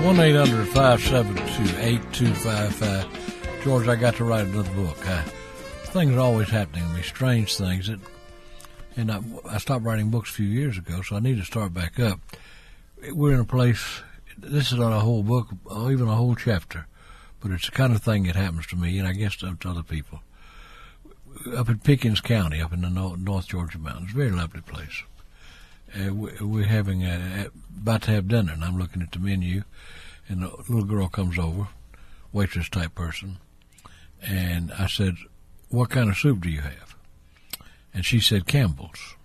1-800-572-8255. George, I got to write another book. Things are always happening to me, strange things. And I stopped writing books a few years ago, so I need to start back up. We're in a place, this is not a whole book, or even a whole chapter, but it's the kind of thing that happens to me, and I guess to other people. Up in Pickens County, up in the North Georgia mountains, very lovely place. We're having about to have dinner, and I'm looking at the menu, and a little girl comes over, waitress type person, and I said, "What kind of soup do you have?" And she said, "Campbell's."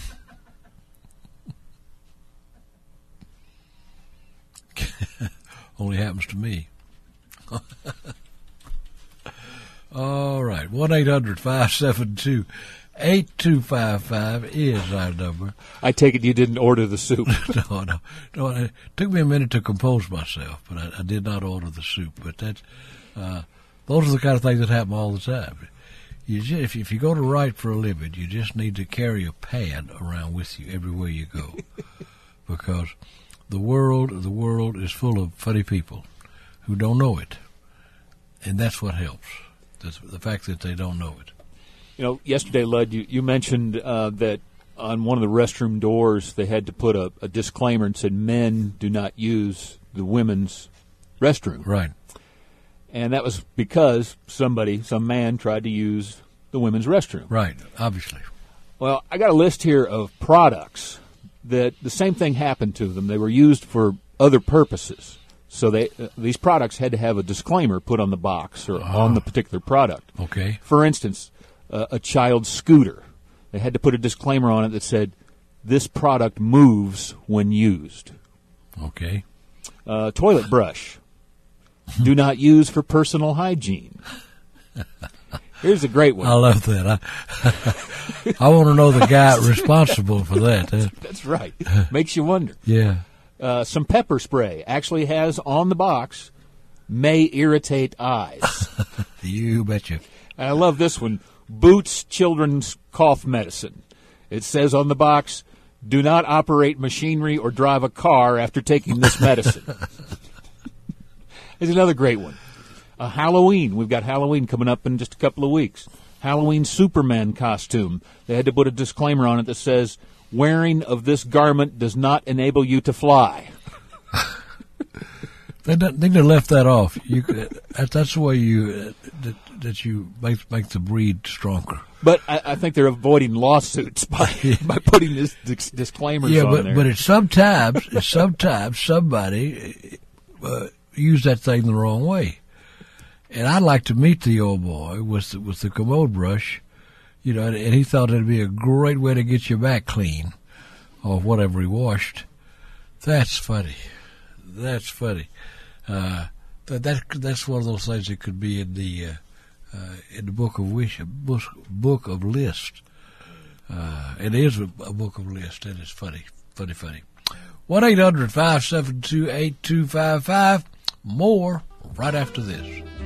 Only happens to me. All right, 1-800-572-8255 is our number. I take it you didn't order the soup. No. It took me a minute to compose myself, but I did not order the soup. But those are the kind of things that happen all the time. If you go to write for a living, you just need to carry a pad around with you everywhere you go, because the world is full of funny people who don't know it, and that's what helps. The fact that they don't know it. You know, yesterday, Lud, you mentioned that on one of the restroom doors they had to put a disclaimer and said men do not use the women's restroom. Right. And that was because some man tried to use the women's restroom. Right, obviously. Well, I got a list here of products that the same thing happened to them. They were used for other purposes. So these products had to have a disclaimer put on the box or on the particular product. Okay. For instance, a child's scooter. They had to put a disclaimer on it that said, "This product moves when used." Okay. Toilet brush. Do not use for personal hygiene. Here's a great one. I love that. I want to know the guy responsible for that. That's right. Makes you wonder. Yeah. Some pepper spray actually has on the box, "may irritate eyes." You betcha. And I love this one, Boots Children's Cough Medicine. It says on the box, "Do not operate machinery or drive a car after taking this medicine." Here's another great one. Halloween. We've got Halloween coming up in just a couple of weeks. Halloween Superman costume. They had to put a disclaimer on it that says, "Wearing of this garment does not enable you to fly." They have left that off. That's the way you make the breed stronger. But I think they're avoiding lawsuits by putting this disclaimers on there. But it's sometimes somebody used that thing the wrong way. And I'd like to meet the old boy with the commode brush, and he thought it'd be a great way to get your back clean, or whatever he washed. That's funny. That's funny. That's one of those things that could be in the book of list. It is a book of list, and it's funny. 1-800-572-8255. More right after this.